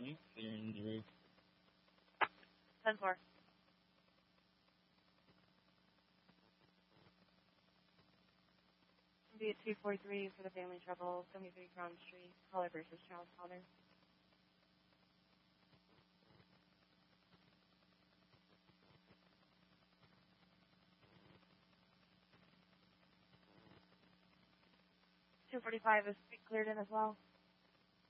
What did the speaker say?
10-4. Be at 243 for the family trouble, 73 Crown Street, caller versus Charles Potter. $245 is cleared in as well.